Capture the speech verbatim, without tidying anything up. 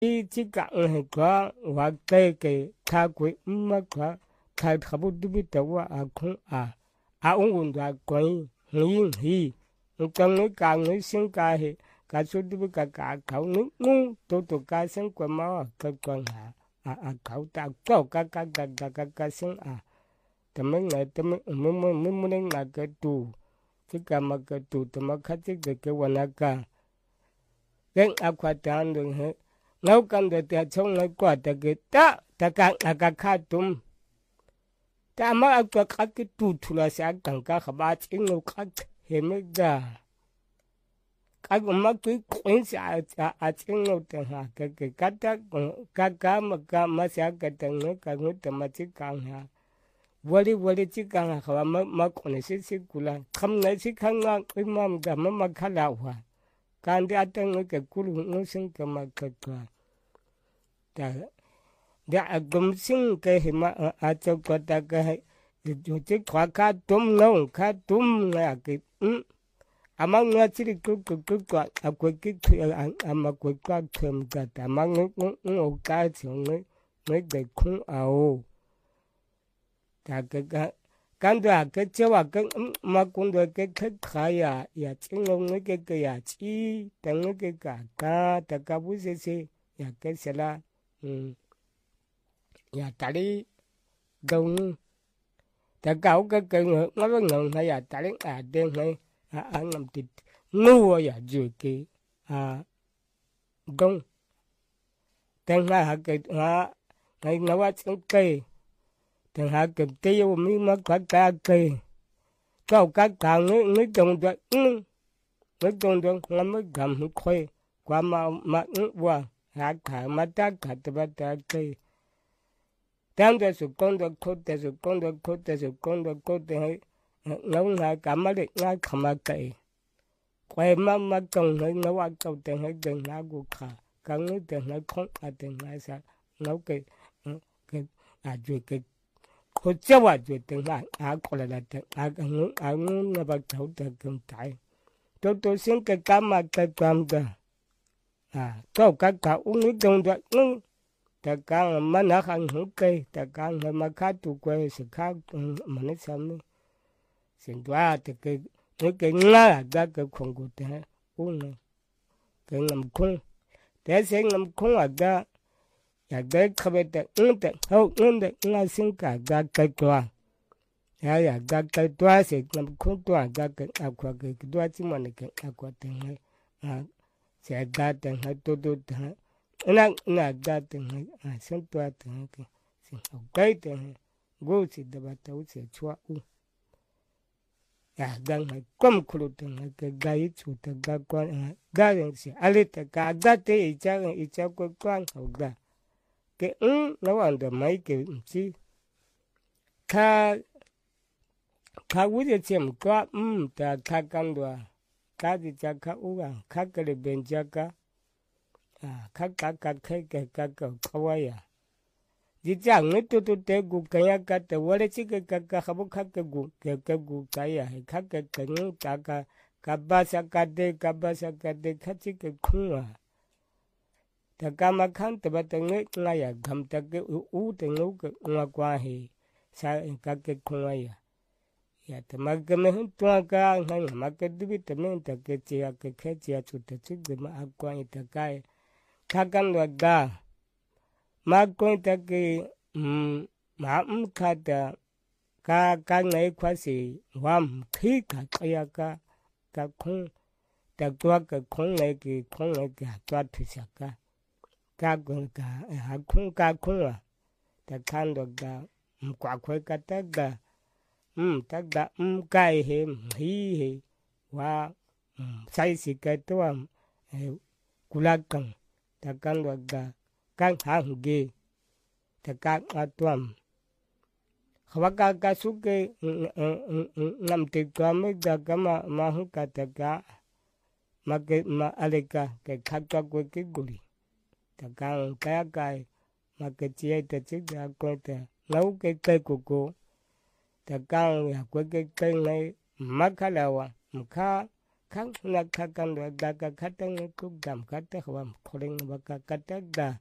i chỉ cả người có và cái cái thà quỷ mà có thà thà bút đi tàu à không à à ông cũng đã quay hiền hi trong người cả người sinh cả hệ cả số đi cả cả khẩu nước ngu tôi tôi cả sinh qua máu cái con à à à khẩu ta có cả cả cả cả cả cả sinh à tầm mấy ngày tầm mấy mấy mấy mấy mấy ngày cái tù chỉ cả mà cái tù tầm mà khách chỉ cái cái quan cả cái ác quan trọng được hết ngau kan de te chong ngai kwa ta ke ta ta ka ka kha tum ta ma ka ka ke tu thula sa kan ka khaba ching no ka he me da ka ma ku kuin sa a ching no te ha ke ke ka ta ka ka ma ka ma sa ka ta no ka no ta ma chi ka ha wali wali chi ka ha kha ma ma ko ne si si kula kham ngai si khang nga ku ma da ma ma kha la wa kan de atang ke kulu no sing ka ma ka ka ta đã gom sinh cái hình mà à cho có ta cái rồi chứ khóa cá tôm nông cá tôm là cái à mà nghe chỉ cứ cứ cứ quạt à quay cái à à mà quay quạt thèm cả ta mà nghe nghe nghe cá xong nghe nghe để không ao ta cái cái cái đó cái chỗ à cái mà cũng được cái cái khai à ya chỉ ngông nghe cái cái ya chỉ tăng nghe cái cả cả ta cả bút sẽ sẽ ya cái sẽ là ya tali đông ta cao cái cái ngựa nó có ngựa hay ya tali à đen hay à ăn làm thịt ngu ya rồi cái à đông tên là hạt cái à ngày nào á trong cây tên hạt cái tiêu mi mà có cả cây cao cả cả người người trồng được người trồng được làm mới cầm mới khoe qua mà mà qua hạt cả mà ta cả ta bắt ta cây đang để sự con được khốt để sự con được khốt để sự con được khốt để nấu ngày cả mà để ngày không mà cây quay mà mà trồng hay nấu ăn trồng để hay đừng ngày của cả cả người để hay không à để ngày sao nấu cái cái à rồi cái khốt cháu à rồi để ngày à còn là là để à ngủ à ngủ là bắt đầu để cầm tay tôi tôi xin cái cam mà cái cam đó à có cái cả uống nước trong đó ta cả mà nó ăn hữu cây ta cả người mà khá tụ quê sẽ khá mà nó sao nữa xin qua thì cái cái cái ngã ra cái không có thể uống nữa cái ngầm không thế sẽ ngầm không ở đó ya cái không biết được ứng được hậu ứng được ngã sinh cả ra cái toa ya ya ra cái toa sẽ ngầm không toa ra cái ác qua cái toa chỉ mà cái ác qua tiếng này à sẽ ra tiếng hay tôi tôi tiếng na na da tiếng à sinh toa tiếng cái sinh học cái tiếng go chỉ đập tàu sẽ chua u à gang hay quam khulu tiếng cái gai chủ ta ga quan à ga rằng sẽ ali ta ga da te icha icha ko quan học ga cái ứng nó ăn được mấy cái gì kha kha uจะ chém qua um ta kha kan do kha ji cha kha u ga kha cái le ben cha ka à các các các cái cái các cái kawaii à chỉ chẳng người tôi tôi thấy gu cái ya cái tôi vừa chỉ cái cái cái không các cái gu cái cái gu cái ya các cái cái những cái cái cái ba sa cái đấy cái ba sa cái đấy các chỉ cái khung à ta cái mà khăn tôi bắt đầu nghe ngay ya gam ta cái u u tôi nghe cái nghe qua hi sa cái cái khung à ya ta mà cái này tôi cái ngay mà cái đi tôi mình ta cái chia cái cái chia chút chút cái mà qua ta cái kakan waga ma kwenta ke ma mkata ka ka ngai kwasi wam khi ka kaya ka ka khung ta kwa ka khung ngai ki khung ngai ka twa thisa ka ka gon ka ha khung ka khung wa ta kan do ga kwa khoi ka ta ga um ta ga um kai he hi he wa sai si ka to kula kan ta kan waga kan hang ge ta kan atwam khawaka ka suke nam te kame da kama ma hu ka ta ka ma ke ma aleka ke khakka ko ke guri ta kan ka kai ma ke chi ta chi da ko ta lau ke ke ko ko ta kan ya ko ke ke nei ma khala wa ma kha kháng na khá căn đồ đa cả khá tăng cú đam khá tế hoa khổ lên và cả khá tế đa